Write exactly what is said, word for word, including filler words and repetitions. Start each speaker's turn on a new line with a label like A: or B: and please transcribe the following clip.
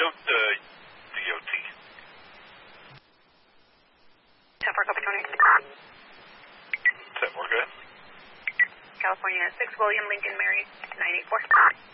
A: Note uh, D O T.
B: ten four, copy twenty.
A: ten four, go ahead.
B: California six, William Lincoln Mary, nine eight four.